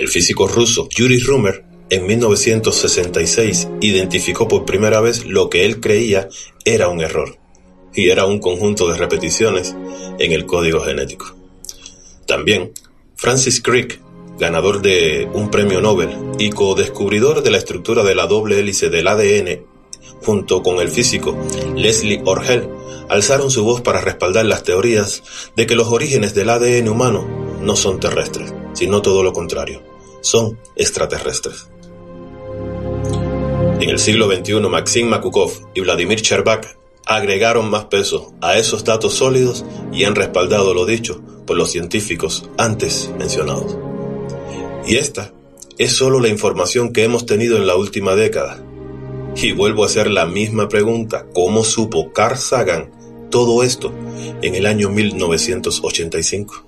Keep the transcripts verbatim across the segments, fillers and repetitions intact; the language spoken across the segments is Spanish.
El físico ruso Yuri Rumer en mil novecientos sesenta y seis identificó por primera vez lo que él creía era un error, y era un conjunto de repeticiones en el código genético. También Francis Crick, ganador de un premio Nobel y co-descubridor de la estructura de la doble hélice del A D N, junto con el físico Leslie Orgel, alzaron su voz para respaldar las teorías de que los orígenes del A D N humano no son terrestres, sino todo lo contrario, son extraterrestres. En el siglo veintiuno, Maxim Makukov y Vladimir Chervak agregaron más peso a esos datos sólidos y han respaldado lo dicho por los científicos antes mencionados. Y esta es solo la información que hemos tenido en la última década. Y vuelvo a hacer la misma pregunta: ¿cómo supo Carl Sagan todo esto en el año mil novecientos ochenta y cinco?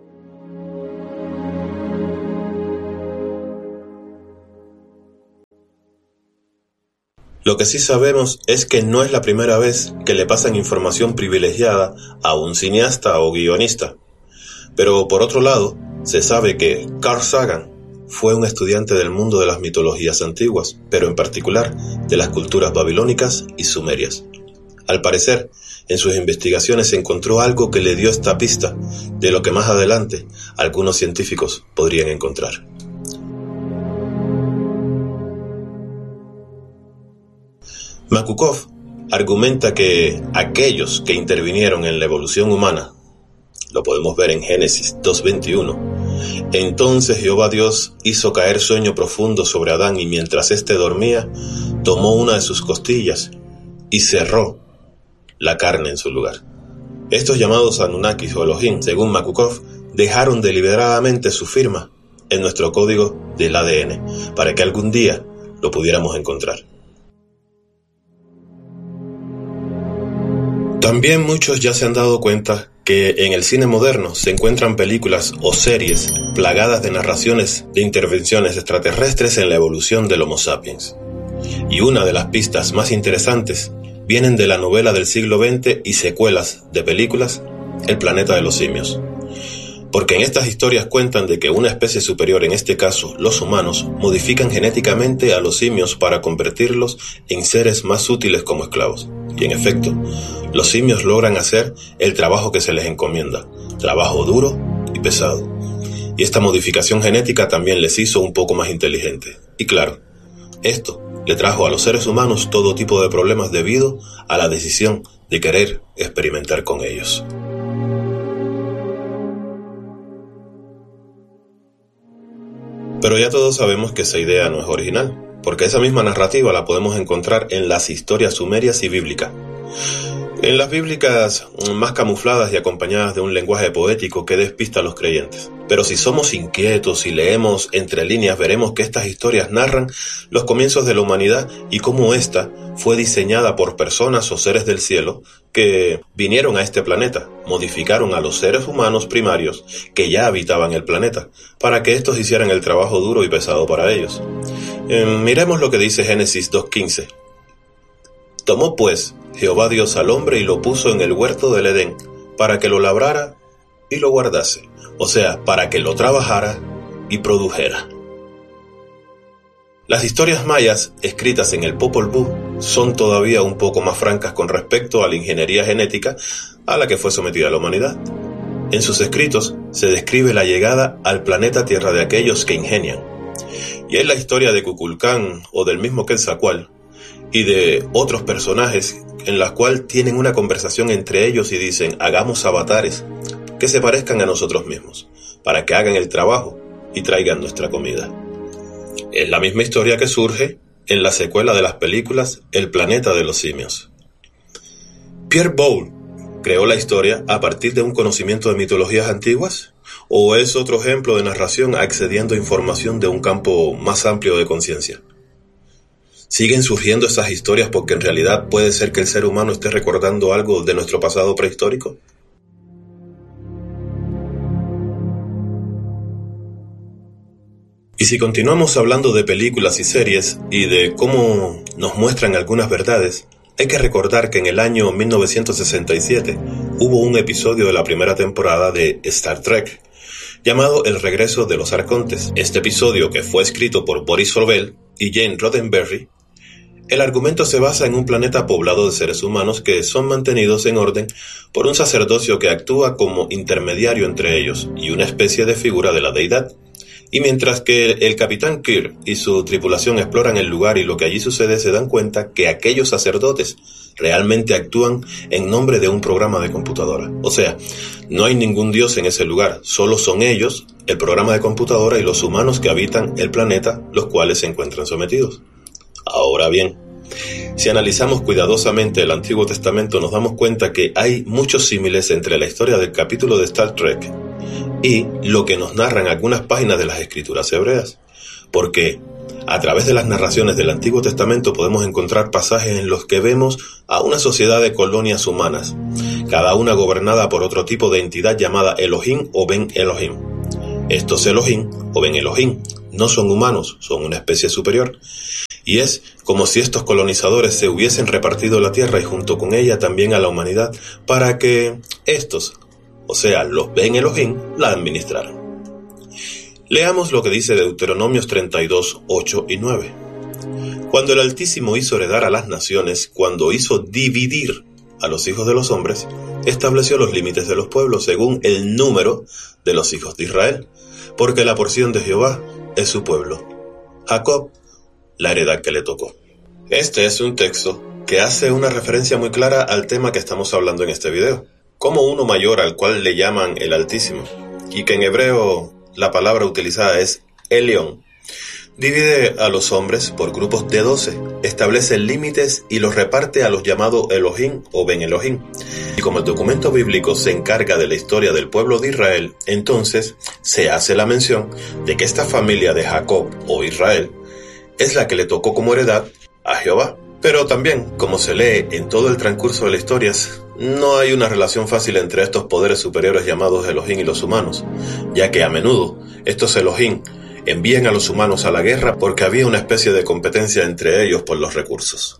Lo que sí sabemos es que no es la primera vez que le pasan información privilegiada a un cineasta o guionista. Pero por otro lado, se sabe que Carl Sagan fue un estudiante del mundo de las mitologías antiguas, pero en particular de las culturas babilónicas y sumerias. Al parecer, en sus investigaciones se encontró algo que le dio esta pista de lo que más adelante algunos científicos podrían encontrar. Makukov argumenta que aquellos que intervinieron en la evolución humana, lo podemos ver en Génesis dos veintiuno, entonces Jehová Dios hizo caer sueño profundo sobre Adán y mientras éste dormía, tomó una de sus costillas y cerró la carne en su lugar. Estos llamados Anunnakis o Elohim, según Makukov, dejaron deliberadamente su firma en nuestro código del A D N para que algún día lo pudiéramos encontrar. También muchos ya se han dado cuenta que en el cine moderno se encuentran películas o series plagadas de narraciones de intervenciones extraterrestres en la evolución del Homo sapiens. Y una de las pistas más interesantes vienen de la novela del siglo veinte y secuelas de películas El planeta de los simios. Porque en estas historias cuentan de que una especie superior, en este caso los humanos, modifican genéticamente a los simios para convertirlos en seres más útiles como esclavos. Y en efecto, los simios logran hacer el trabajo que se les encomienda, trabajo duro y pesado. Y esta modificación genética también les hizo un poco más inteligentes. Y claro, esto le trajo a los seres humanos todo tipo de problemas debido a la decisión de querer experimentar con ellos. Pero ya todos sabemos que esa idea no es original, porque esa misma narrativa la podemos encontrar en las historias sumerias y bíblicas. En las bíblicas más camufladas y acompañadas de un lenguaje poético que despista a los creyentes. Pero si somos inquietos y leemos entre líneas, veremos que estas historias narran los comienzos de la humanidad y cómo ésta fue diseñada por personas o seres del cielo que vinieron a este planeta, modificaron a los seres humanos primarios que ya habitaban el planeta, para que estos hicieran el trabajo duro y pesado para ellos. Eh, miremos lo que dice Génesis dos quince. Tomó pues Jehová Dios al hombre y lo puso en el huerto del Edén, para que lo labrara y lo guardase, o sea, para que lo trabajara y produjera. Las historias mayas escritas en el Popol Vuh son todavía un poco más francas con respecto a la ingeniería genética a la que fue sometida la humanidad. En sus escritos se describe la llegada al planeta Tierra de aquellos que ingenian. Y es la historia de Kukulcán o del mismo Quetzalcóatl y de otros personajes en la cual tienen una conversación entre ellos y dicen: hagamos avatares que se parezcan a nosotros mismos, para que hagan el trabajo y traigan nuestra comida. Es la misma historia que surge en la secuela de las películas El planeta de los simios. ¿Pierre Boulle creó la historia a partir de un conocimiento de mitologías antiguas? ¿O es otro ejemplo de narración accediendo a información de un campo más amplio de conciencia? ¿Siguen surgiendo esas historias porque en realidad puede ser que el ser humano esté recordando algo de nuestro pasado prehistórico? Y si continuamos hablando de películas y series y de cómo nos muestran algunas verdades, hay que recordar que en el año mil novecientos sesenta y siete hubo un episodio de la primera temporada de Star Trek llamado El regreso de los arcontes. Este episodio, que fue escrito por Boris Sobel y Jane Roddenberry, el argumento se basa en un planeta poblado de seres humanos que son mantenidos en orden por un sacerdocio que actúa como intermediario entre ellos y una especie de figura de la deidad. Y mientras que el capitán Kirk y su tripulación exploran el lugar y lo que allí sucede, se dan cuenta que aquellos sacerdotes realmente actúan en nombre de un programa de computadora. O sea, no hay ningún dios en ese lugar, solo son ellos, el programa de computadora y los humanos que habitan el planeta, los cuales se encuentran sometidos. Ahora bien, si analizamos cuidadosamente el Antiguo Testamento, nos damos cuenta que hay muchos símiles entre la historia del capítulo de Star Trek y lo que nos narran algunas páginas de las escrituras hebreas, porque a través de las narraciones del Antiguo Testamento podemos encontrar pasajes en los que vemos a una sociedad de colonias humanas, cada una gobernada por otro tipo de entidad llamada Elohim o Ben Elohim. Estos Elohim o Ben Elohim no son humanos, son una especie superior, y es como si estos colonizadores se hubiesen repartido la tierra y junto con ella también a la humanidad para que estos, o sea, los Ben Elohim, la administraran. Leamos lo que dice Deuteronomios treinta y dos, ocho y nueve. Cuando el Altísimo hizo heredar a las naciones, cuando hizo dividir a los hijos de los hombres, estableció los límites de los pueblos según el número de los hijos de Israel, porque la porción de Jehová es su pueblo, Jacob, la heredad que le tocó. Este es un texto que hace una referencia muy clara al tema que estamos hablando en este video, como uno mayor al cual le llaman el Altísimo, y que en hebreo la palabra utilizada es Elión. Divide a los hombres por grupos de doce, establece límites y los reparte a los llamados Elohim o Ben Elohim. Y como el documento bíblico se encarga de la historia del pueblo de Israel, entonces se hace la mención de que esta familia de Jacob o Israel es la que le tocó como heredad a Jehová. Pero también, como se lee en todo el transcurso de las historias, no hay una relación fácil entre estos poderes superiores llamados Elohim y los humanos, ya que a menudo estos Elohim envían a los humanos a la guerra porque había una especie de competencia entre ellos por los recursos.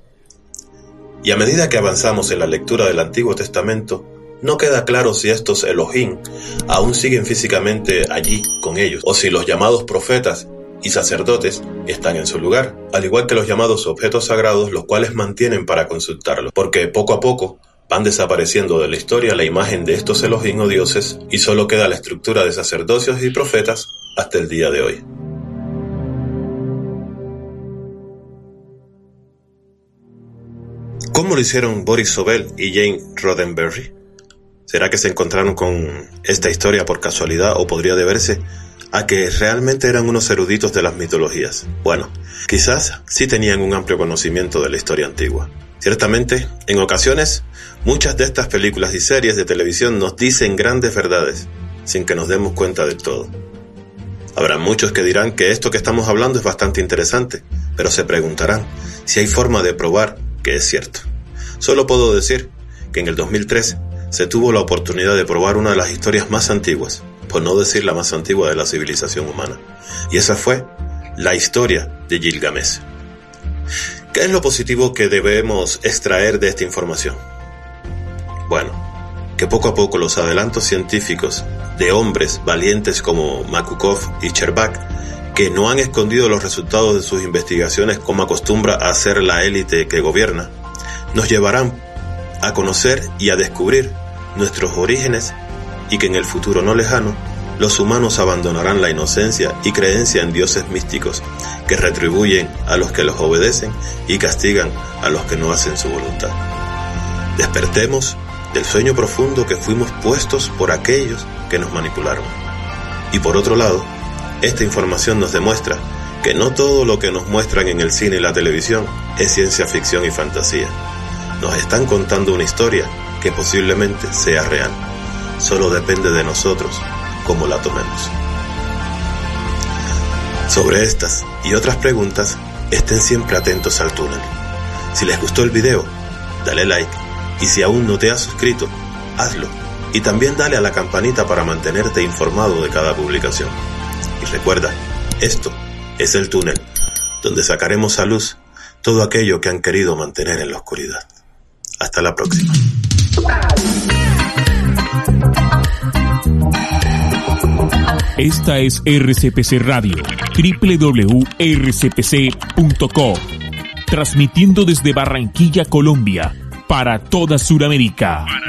Y a medida que avanzamos en la lectura del Antiguo Testamento, no queda claro si estos Elohim aún siguen físicamente allí con ellos, o si los llamados profetas y sacerdotes están en su lugar, al igual que los llamados objetos sagrados, los cuales mantienen para consultarlos, porque poco a poco van desapareciendo de la historia la imagen de estos Elohim o dioses y solo queda la estructura de sacerdocios y profetas hasta el día de hoy. ¿Cómo lo hicieron Boris Sobel y Jane Roddenberry? ¿Será que se encontraron con esta historia por casualidad o podría deberse a que realmente eran unos eruditos de las mitologías? Bueno, quizás sí tenían un amplio conocimiento de la historia antigua. Ciertamente, en ocasiones, muchas de estas películas y series de televisión nos dicen grandes verdades, sin que nos demos cuenta del todo. Habrá muchos que dirán que esto que estamos hablando es bastante interesante, pero se preguntarán si hay forma de probar que es cierto. Solo puedo decir que en el dos mil tres se tuvo la oportunidad de probar una de las historias más antiguas, por no decir la más antigua de la civilización humana, y esa fue la historia de Gilgamesh. ¿Qué es lo positivo que debemos extraer de esta información? Bueno, que poco a poco los adelantos científicos de hombres valientes como Makukov y Cherbak, que no han escondido los resultados de sus investigaciones como acostumbra a hacer la élite que gobierna, nos llevarán a conocer y a descubrir nuestros orígenes y que en el futuro no lejano los humanos abandonarán la inocencia y creencia en dioses místicos que retribuyen a los que los obedecen y castigan a los que no hacen su voluntad. Despertemos del sueño profundo que fuimos puestos por aquellos que nos manipularon. Y por otro lado, esta información nos demuestra que no todo lo que nos muestran en el cine y la televisión es ciencia ficción y fantasía. Nos están contando una historia que posiblemente sea real. Solo depende de nosotros cómo la tomemos. Sobre estas y otras preguntas, estén siempre atentos al túnel. Si les gustó el video, dale like, y si aún no te has suscrito, hazlo, y también dale a la campanita para mantenerte informado de cada publicación. Y recuerda, esto es el túnel, donde sacaremos a luz todo aquello que han querido mantener en la oscuridad. Hasta la próxima. Esta es R C P C Radio, doble u doble u doble u punto r c p c punto co, transmitiendo desde Barranquilla, Colombia, para toda Sudamérica.